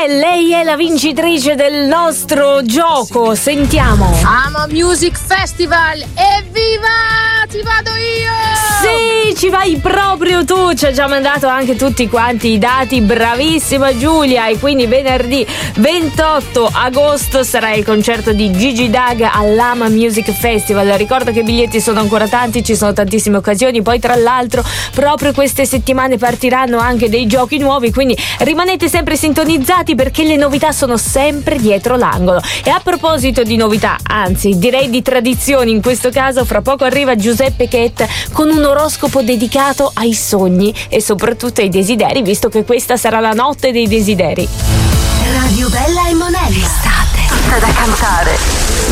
lei è la vincitrice del nostro gioco. Sentiamo. Ama Music Festival, evviva! Ci vado io! Sì, ci vai proprio tu. Ci ha già mandato anche tutti quanti i dati. Bravissima Giulia. E quindi venerdì 28 agosto sarà il concerto di Gigi D'Ag all'Ama Music Festival. Ricordo che i biglietti sono ancora tanti, ci sono tantissime occasioni. Poi tra l'altro proprio queste settimane partiranno anche dei giochi nuovi, quindi rimanete sempre sintonizzati perché le novità sono sempre dietro l'angolo. E a proposito di novità, anzi direi di tradizioni in questo caso, fra poco arriva Giuseppe Chetta con un oroscopo dedicato ai sogni e soprattutto ai desideri, visto che questa sarà la notte dei desideri. Radio Bella e Monella. Estate. Tutta da cantare.